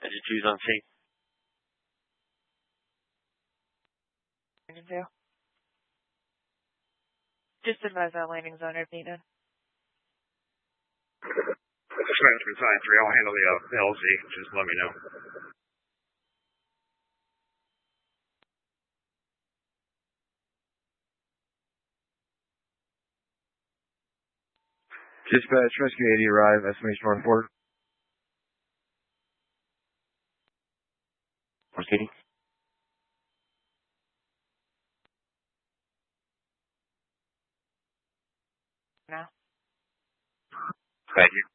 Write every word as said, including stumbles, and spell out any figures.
Engine two's on scene. Engine two. Just advise that landing zone if needed. Management sign three, I'll handle the uh, L Z. Just let me know. Dispatch, Rescue eighty arrive, estimation one four. Proceeding. No. Thank you.